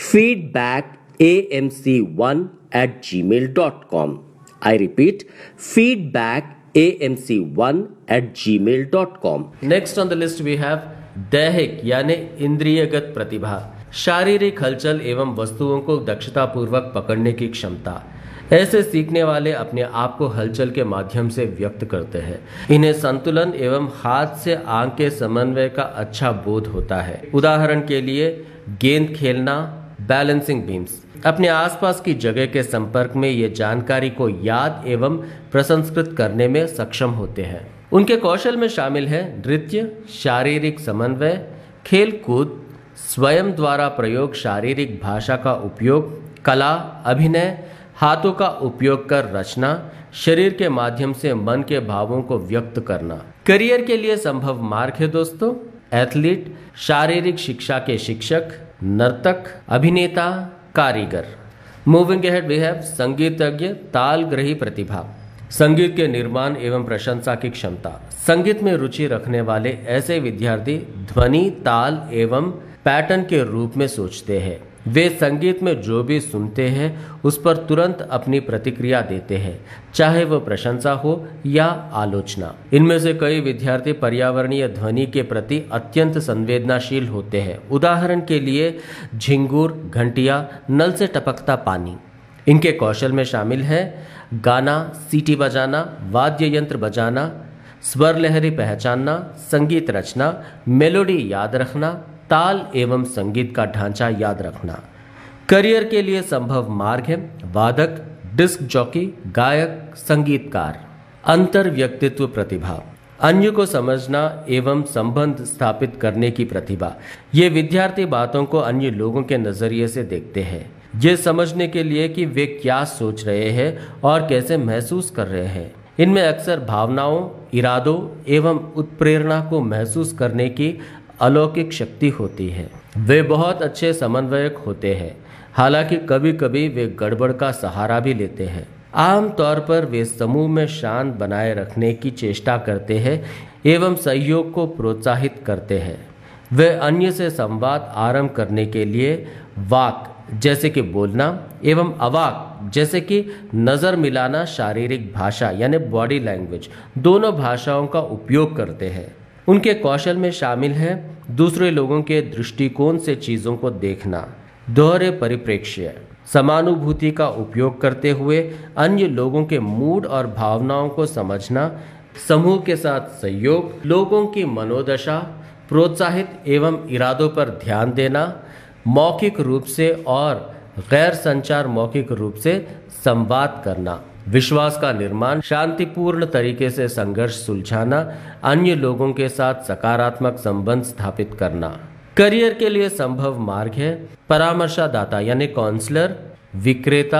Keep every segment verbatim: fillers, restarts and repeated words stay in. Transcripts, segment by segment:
feedback a m c one at gmail dot com. I repeat, feedback a m c one at gmail dot com. Next on the list we have दैहिक यानी इंद्रियगत प्रतिभा, शारीरिक हलचल एवं वस्तुओं को दक्षता पूर्वक पकड़ने की क्षमता। ऐसे सीखने वाले अपने आप को हलचल के माध्यम से व्यक्त करते हैं। इन्हें संतुलन एवं हाथ से आंख के समन्वय का अच्छा बोध होता है। उदाहरण के लिए गेंद खेलना, बैलेंसिंग बीम्स। अपने आसपास की जगह के संपर्क में ये जानकारी को याद एवं प्रसंस्कृत करने में सक्षम होते हैं। उनके कौशल में शामिल है नृत्य, शारीरिक समन्वय, खेल कूद, स्वयं द्वारा प्रयोग, शारीरिक भाषा का उपयोग, कला, अभिनय, हाथों का उपयोग कर रचना, शरीर के माध्यम से मन के भावों को व्यक्त करना। करियर के लिए संभव मार्ग है दोस्तों, एथलीट, शारीरिक शिक्षा के शिक्षक, नर्तक, अभिनेता, कारीगर। मूविंग अहेड वी हैव संगीतज्ञ, तालग्रही प्रतिभा, संगीत के निर्माण एवं प्रशंसा की क्षमता। संगीत में रुचि रखने वाले ऐसे विद्यार्थी ध्वनि, ताल एवं पैटर्न के रूप में सोचते हैं। वे संगीत में जो भी सुनते हैं उस पर तुरंत अपनी प्रतिक्रिया देते हैं, चाहे वह प्रशंसा हो या आलोचना। इनमें से कई विद्यार्थी पर्यावरणीय ध्वनि के प्रति अत्यंत संवेदनशील होते हैं। उदाहरण के लिए झिंगुर, घंटिया, नल से टपकता पानी। इनके कौशल में शामिल है गाना, सीटी बजाना, वाद्य यंत्र बजाना, स्वर लहरी पहचानना, संगीत रचना, मेलोडी याद रखना, ताल एवं संगीत का ढांचा याद रखना। करियर के लिए संभव मार्ग है वादक, डिस्क जॉकी, गायक, संगीतकार। अंतर व्यक्तित्व प्रतिभा, अन्य को समझना एवं संबंध स्थापित करने की प्रतिभा। ये विद्यार्थी बातों को अन्य लोगों के नजरिए से देखते हैं, ये समझने के लिए कि वे क्या सोच रहे हैं और कैसे महसूस कर रहे हैं। इनमें अक्सर भावनाओं, इरादों एवं उत्प्रेरणा को महसूस करने की अलौकिक शक्ति होती है। वे बहुत अच्छे समन्वयक होते हैं, हालांकि कभी कभी वे गड़बड़ का सहारा भी लेते हैं। आमतौर पर वे समूह में शांत बनाए रखने की चेष्टा करते हैं एवं सहयोग को प्रोत्साहित करते हैं। वे अन्य से संवाद आरंभ करने के लिए वाक जैसे कि बोलना एवं अवाक जैसे कि नजर मिलाना, शारीरिक भाषा यानी बॉडी लैंग्वेज, दोनों भाषाओं का उपयोग करते हैं। उनके कौशल में शामिल है दूसरे लोगों के दृष्टिकोण से चीजों को देखना, दोहरे परिप्रेक्ष्य, समानुभूति का उपयोग करते हुए अन्य लोगों के मूड और भावनाओं को समझना, समूह के साथ सहयोग, लोगों की मनोदशा, प्रोत्साहित एवं इरादों पर ध्यान देना, मौखिक रूप से और गैर संचार मौखिक रूप से संवाद करना, विश्वास का निर्माण, शांतिपूर्ण तरीके से संघर्ष सुलझाना, अन्य लोगों के साथ सकारात्मक संबंध स्थापित करना। करियर के लिए संभव मार्ग है परामर्शदाता यानी काउंसलर, विक्रेता,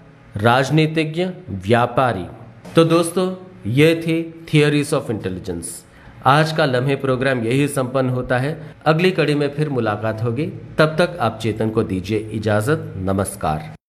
राजनीतिज्ञ, व्यापारी। तो दोस्तों, ये थी थियरीज ऑफ इंटेलिजेंस। आज का लम्हे प्रोग्राम यही संपन्न होता है। अगली कड़ी में फिर मुलाकात होगी, तब तक आप चेतन को दीजिए इजाजत। नमस्कार।